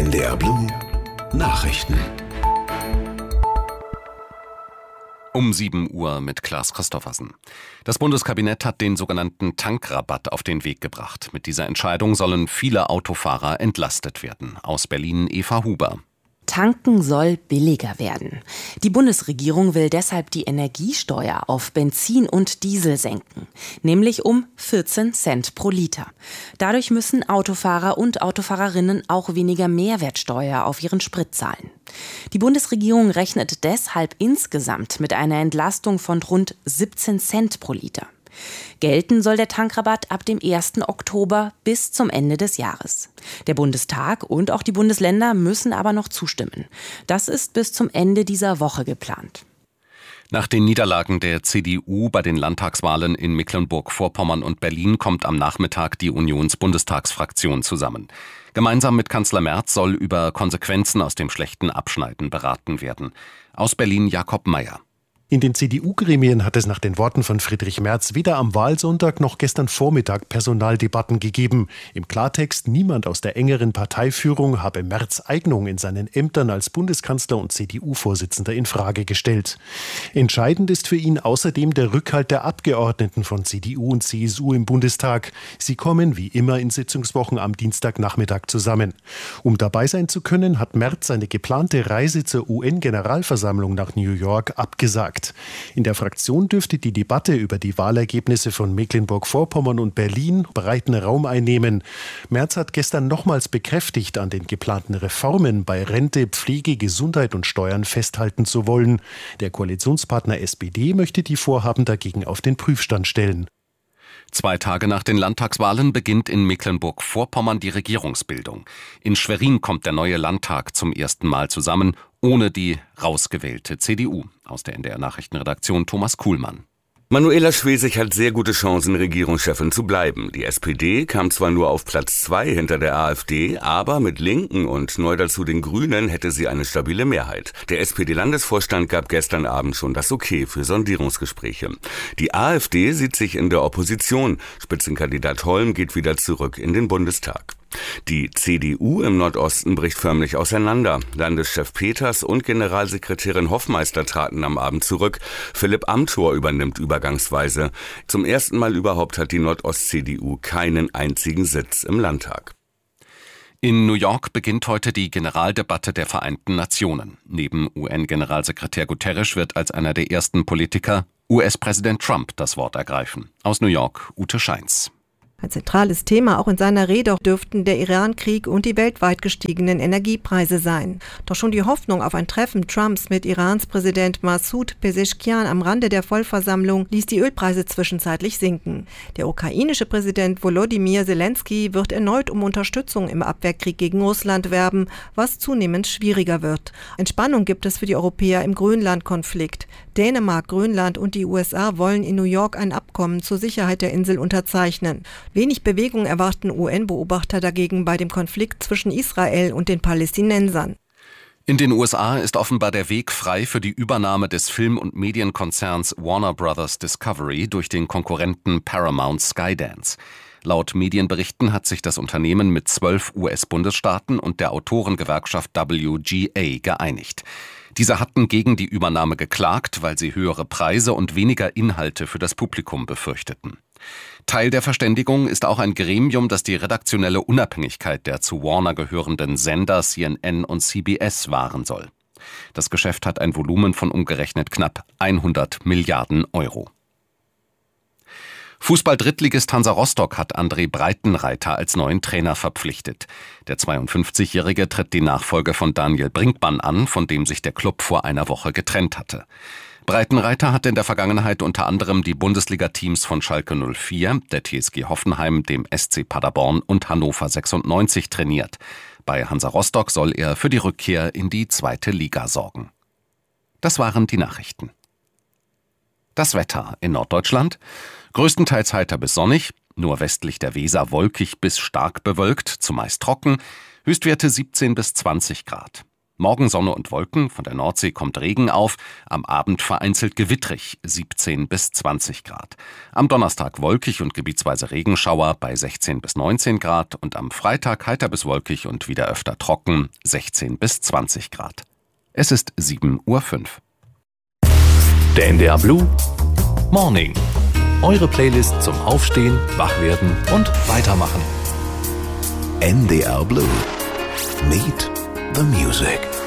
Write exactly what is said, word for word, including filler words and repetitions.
N D R Blue Nachrichten. Um sieben Uhr mit Klaas Christoffersen. Das Bundeskabinett hat den sogenannten Tankrabatt auf den Weg gebracht. Mit dieser Entscheidung sollen viele Autofahrer entlastet werden. Aus Berlin Eva Huber. Tanken soll billiger werden. Die Bundesregierung will deshalb die Energiesteuer auf Benzin und Diesel senken, nämlich um vierzehn Cent pro Liter. Dadurch müssen Autofahrer und Autofahrerinnen auch weniger Mehrwertsteuer auf ihren Sprit zahlen. Die Bundesregierung rechnet deshalb insgesamt mit einer Entlastung von rund siebzehn Cent pro Liter. Gelten soll der Tankrabatt ab dem ersten Oktober bis zum Ende des Jahres. Der Bundestag und auch die Bundesländer müssen aber noch zustimmen. Das ist bis zum Ende dieser Woche geplant. Nach den Niederlagen der C D U bei den Landtagswahlen in Mecklenburg-Vorpommern und Berlin kommt am Nachmittag die Unions-Bundestagsfraktion zusammen. Gemeinsam mit Kanzler Merz soll über Konsequenzen aus dem schlechten Abschneiden beraten werden. Aus Berlin Jakob Mayer. In den C D U-Gremien hat es nach den Worten von Friedrich Merz weder am Wahlsonntag noch gestern Vormittag Personaldebatten gegeben. Im Klartext, niemand aus der engeren Parteiführung habe Merz' Eignung in seinen Ämtern als Bundeskanzler und C D U-Vorsitzender in Frage gestellt. Entscheidend ist für ihn außerdem der Rückhalt der Abgeordneten von C D U und C S U im Bundestag. Sie kommen wie immer in Sitzungswochen am Dienstagnachmittag zusammen. Um dabei sein zu können, hat Merz seine geplante Reise zur U N-Generalversammlung nach New York abgesagt. In der Fraktion dürfte die Debatte über die Wahlergebnisse von Mecklenburg-Vorpommern und Berlin breiten Raum einnehmen. Merz hat gestern nochmals bekräftigt, an den geplanten Reformen bei Rente, Pflege, Gesundheit und Steuern festhalten zu wollen. Der Koalitionspartner S P D möchte die Vorhaben dagegen auf den Prüfstand stellen. Zwei Tage nach den Landtagswahlen beginnt in Mecklenburg-Vorpommern die Regierungsbildung. In Schwerin kommt der neue Landtag zum ersten Mal zusammen, ohne die rausgewählte C D U. Aus der N D R-Nachrichtenredaktion Thomas Kuhlmann. Manuela Schwesig hat sehr gute Chancen, Regierungschefin zu bleiben. Die S P D kam zwar nur auf Platz zwei hinter der AfD, aber mit Linken und neu dazu den Grünen hätte sie eine stabile Mehrheit. Der S P D-Landesvorstand gab gestern Abend schon das Okay für Sondierungsgespräche. Die AfD sieht sich in der Opposition. Spitzenkandidat Holm geht wieder zurück in den Bundestag. Die C D U im Nordosten bricht förmlich auseinander. Landeschef Peters und Generalsekretärin Hoffmeister traten am Abend zurück. Philipp Amthor übernimmt übergangsweise. Zum ersten Mal überhaupt hat die Nordost-C D U keinen einzigen Sitz im Landtag. In New York beginnt heute die Generaldebatte der Vereinten Nationen. Neben U N-Generalsekretär Guterres wird als einer der ersten Politiker U S-Präsident Trump das Wort ergreifen. Aus New York Ute Scheins. Ein zentrales Thema auch in seiner Rede dürften der Iran-Krieg und die weltweit gestiegenen Energiepreise sein. Doch schon die Hoffnung auf ein Treffen Trumps mit Irans Präsident Massoud Pezeshkian am Rande der Vollversammlung ließ die Ölpreise zwischenzeitlich sinken. Der ukrainische Präsident Volodymyr Zelensky wird erneut um Unterstützung im Abwehrkrieg gegen Russland werben, was zunehmend schwieriger wird. Entspannung gibt es für die Europäer im Grönland-Konflikt. Dänemark, Grönland und die U S A wollen in New York ein Abkommen zur Sicherheit der Insel unterzeichnen. Wenig Bewegung erwarten U N-Beobachter dagegen bei dem Konflikt zwischen Israel und den Palästinensern. In den U S A ist offenbar der Weg frei für die Übernahme des Film- und Medienkonzerns Warner Brothers Discovery durch den Konkurrenten Paramount Skydance. Laut Medienberichten hat sich das Unternehmen mit zwölf U S-Bundesstaaten und der Autorengewerkschaft W G A geeinigt. Diese hatten gegen die Übernahme geklagt, weil sie höhere Preise und weniger Inhalte für das Publikum befürchteten. Teil der Verständigung ist auch ein Gremium, das die redaktionelle Unabhängigkeit der zu Warner gehörenden Sender C N N und C B S wahren soll. Das Geschäft hat ein Volumen von umgerechnet knapp hundert Milliarden Euro. Fußball-Drittligist Hansa Rostock hat André Breitenreiter als neuen Trainer verpflichtet. Der zweiundfünfzigjährige tritt die Nachfolge von Daniel Brinkmann an, von dem sich der Klub vor einer Woche getrennt hatte. Breitenreiter hatte in der Vergangenheit unter anderem die Bundesliga-Teams von Schalke null vier, der T S G Hoffenheim, dem S C Paderborn und Hannover sechsundneunzig trainiert. Bei Hansa Rostock soll er für die Rückkehr in die zweite Liga sorgen. Das waren die Nachrichten. Das Wetter in Norddeutschland: größtenteils heiter bis sonnig, nur westlich der Weser wolkig bis stark bewölkt, zumeist trocken, Höchstwerte siebzehn bis zwanzig Grad. Morgen Sonne und Wolken, von der Nordsee kommt Regen auf, am Abend vereinzelt gewittrig, siebzehn bis zwanzig Grad. Am Donnerstag wolkig und gebietsweise Regenschauer bei sechzehn bis neunzehn Grad und am Freitag heiter bis wolkig und wieder öfter trocken, sechzehn bis zwanzig Grad. Es ist sieben Uhr fünf. Der N D R Blue Morning. Eure Playlist zum Aufstehen, Wachwerden und Weitermachen. N D R Blue. Meet the music.